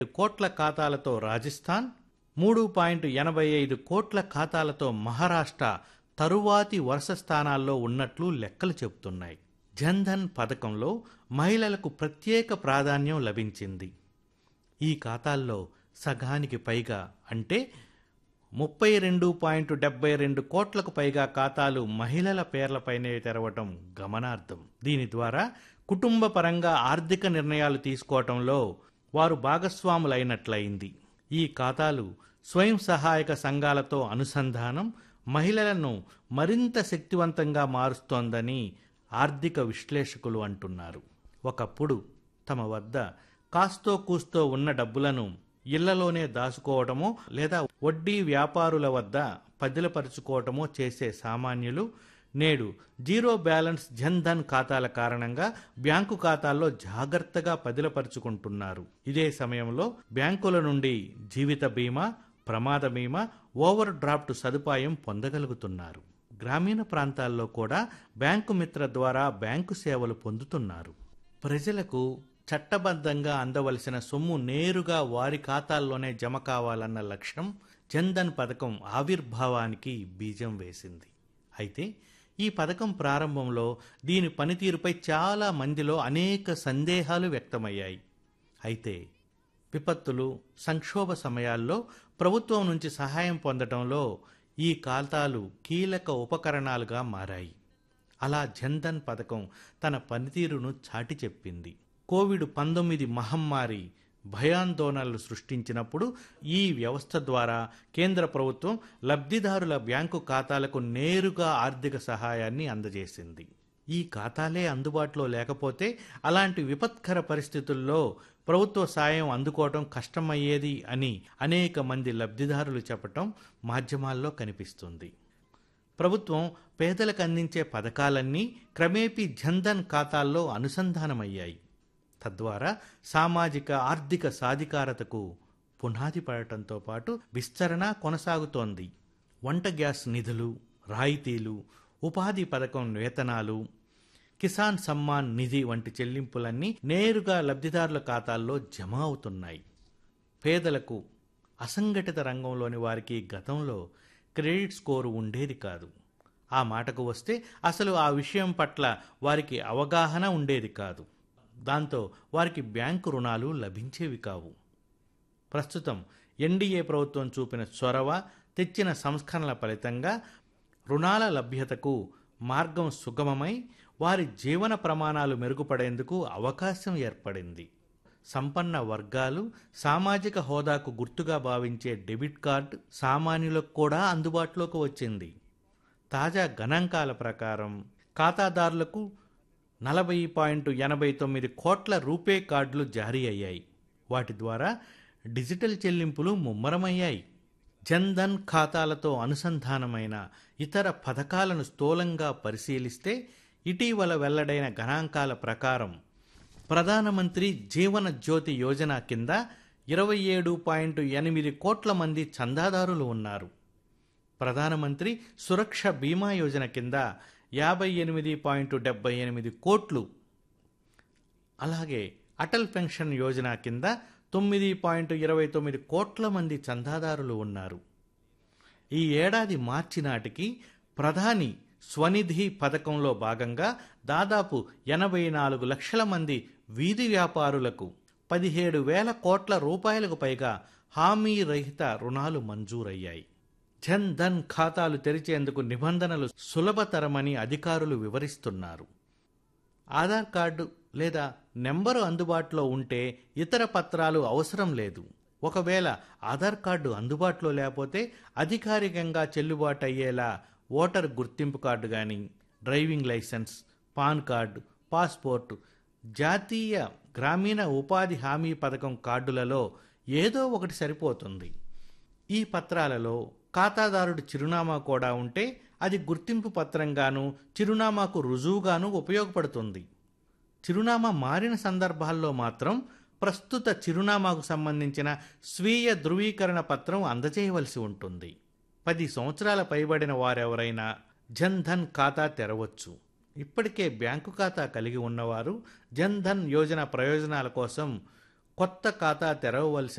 కోట్ల ఖాతాలతో రాజస్థాన్, 3.85 కోట్ల ఖాతాలతో మహారాష్ట్ర తరువాతి వరుస స్థానాల్లో ఉన్నట్లు లెక్కలు చెబుతున్నాయి. జన్ధన్ పథకంలో మహిళలకు ప్రత్యేక ప్రాధాన్యం లభించింది. ఈ ఖాతాల్లో సగానికి పైగా అంటే 32.72 కోట్లకు పైగా ఖాతాలు మహిళల పేర్లపైనే తెరవటం గమనార్థం. దీని ద్వారా కుటుంబ పరంగా ఆర్థిక నిర్ణయాలు తీసుకోవటంలో వారు భాగస్వాములైనట్లయింది. ఈ ఖాతాలు స్వయం సహాయక సంఘాలతో అనుసంధానం మహిళలను మరింత శక్తివంతంగా మారుస్తోందని ఆర్థిక విశ్లేషకులు అంటున్నారు. ఒకప్పుడు తమ వద్ద కాస్తో కూస్తో ఉన్న డబ్బులను ఇళ్లలోనే దాచుకోవటమో లేదా వడ్డీ వ్యాపారుల వద్ద పదిలపరుచుకోవటమో చేసే సామాన్యులు నేడు జీరో బ్యాలెన్స్ జన్ధన్ ఖాతాల కారణంగా బ్యాంకు ఖాతాల్లో జాగ్రత్తగా పదిలపరుచుకుంటున్నారు. ఇదే సమయంలో బ్యాంకుల నుండి జీవిత బీమా, ప్రమాద బీమా, ఓవర్ డ్రాఫ్ట్ సదుపాయం పొందగలుగుతున్నారు. గ్రామీణ ప్రాంతాల్లో కూడా బ్యాంకు మిత్ర ద్వారా బ్యాంకు సేవలు పొందుతున్నారు. ప్రజలకు చట్టబద్ధంగా అందవలసిన సొమ్ము నేరుగా వారి ఖాతాల్లోనే జమ కావాలన్న లక్ష్యం జన్ధన్ పథకం ఆవిర్భావానికి బీజం వేసింది. అయితే ఈ పథకం ప్రారంభంలో దీని పనితీరుపై చాలా మందిలో అనేక సందేహాలు వ్యక్తమయ్యాయి. అయితే విపత్తులు, సంక్షోభ సమయాల్లో ప్రభుత్వం నుంచి సహాయం పొందడంలో ఈ ఖాతాలు కీలక ఉపకరణాలుగా మారాయి. అలా జన్ధన్ పథకం తన పనితీరును చాటి చెప్పింది. కోవిడ్-19 మహమ్మారి భయాందోళనలు సృష్టించినప్పుడు ఈ వ్యవస్థ ద్వారా కేంద్ర ప్రభుత్వం లబ్ధిదారుల బ్యాంకు ఖాతాలకు నేరుగా ఆర్థిక సహాయాన్ని అందజేసింది. ఈ ఖాతాలే అందుబాటులో లేకపోతే అలాంటి విపత్కర పరిస్థితుల్లో ప్రభుత్వ సాయం అందుకోవడం కష్టమయ్యేది అని అనేక మంది లబ్ధిదారులు చెప్పటం మాధ్యమాల్లో కనిపిస్తుంది. ప్రభుత్వం పేదలకు అందించే పథకాలన్నీ క్రమేపీ జన్ధన్ ఖాతాల్లో అనుసంధానమయ్యాయి. తద్వారా సామాజిక ఆర్థిక సాధికారతకు పునాది పడటంతో పాటు విస్తరణ కొనసాగుతోంది. వంట గ్యాస్ నిధులు, రాయితీలు, ఉపాధి పథకం వేతనాలు, కిసాన్ సమ్మాన్ నిధి వంటి చెల్లింపులన్నీ నేరుగా లబ్ధిదారుల ఖాతాల్లో జమ అవుతున్నాయి. పేదలకు, అసంఘటిత రంగంలోని వారికి గతంలో క్రెడిట్ స్కోరు ఉండేది కాదు. ఆ మాటకు వస్తే అసలు ఆ విషయం పట్ల వారికి అవగాహన ఉండేది కాదు. దాంతో వారికి బ్యాంకు రుణాలు లభించేవి కావు. ప్రస్తుతం ఎన్డీఏ ప్రభుత్వం చూపిన చొరవ, తెచ్చిన సంస్కరణల ఫలితంగా రుణాల లభ్యతకు మార్గం సుగమమై వారి జీవన ప్రమాణాలు మెరుగుపడేందుకు అవకాశం ఏర్పడింది. సంపన్న వర్గాలు సామాజిక హోదాకు గుర్తుగా భావించే డెబిట్ కార్డు సామాన్యులకు కూడా అందుబాటులోకి వచ్చింది. తాజా గణాంకాల ప్రకారం ఖాతాదారులకు 40.89 కోట్ల రూపే కార్డులు జారీ అయ్యాయి. వాటి ద్వారా డిజిటల్ చెల్లింపులు ముమ్మరమయ్యాయి. జన్ధన్ ఖాతాలతో అనుసంధానమైన ఇతర పథకాలను స్థూలంగా పరిశీలిస్తే ఇటీవల వెల్లడైన గణాంకాల ప్రకారం ప్రధానమంత్రి జీవన జ్యోతి యోజన కింద 27.8 కోట్ల మంది చందాదారులు ఉన్నారు. ప్రధానమంత్రి సురక్ష బీమా యోజన కింద 58.78 కోట్లు, అలాగే అటల్ పెన్షన్ యోజన కింద 9.29 కోట్ల మంది చందాదారులు ఉన్నారు. ఈ ఏడాది మార్చి నాటికి ప్రధాని స్వనిధి పథకంలో భాగంగా దాదాపు 84 లక్షల మంది వీధి వ్యాపారులకు 17,000 కోట్ల రూపాయలకు పైగా హామీ రహిత రుణాలు మంజూరయ్యాయి. జన్ ధన్ ఖాతాలు తెరిచేందుకు నిబంధనలు సులభతరమని అధికారులు వివరిస్తున్నారు. ఆధార్ కార్డు లేదా నెంబరు అందుబాటులో ఉంటే ఇతర పత్రాలు అవసరం లేదు. ఒకవేళ ఆధార్ కార్డు అందుబాటులో లేకపోతే అధికారికంగా చెల్లుబాటు అయ్యేలా ఓటర్ గుర్తింపు కార్డు కానీ, driving licence, pan card, passport, జాతీయ గ్రామీణ ఉపాధి హామీ పథకం కార్డులలో ఏదో ఒకటి సరిపోతుంది. ఈ పత్రాలలో ఖాతాదారుడి చిరునామా కూడా ఉంటే అది గుర్తింపు పత్రంగాను, చిరునామాకు రుజువుగాను ఉపయోగపడుతుంది. చిరునామా మారిన సందర్భాల్లో మాత్రం ప్రస్తుత చిరునామాకు సంబంధించిన స్వీయ ధృవీకరణ పత్రం అందజేయవలసి ఉంటుంది. 10 సంవత్సరాల పైబడిన వారెవరైనా జన్ ధన్ ఖాతా తెరవచ్చు. ఇప్పటికే బ్యాంకు ఖాతా కలిగి ఉన్నవారు జన్ ధన్ యోజన ప్రయోజనాల కోసం కొత్త ఖాతా తెరవవలసిన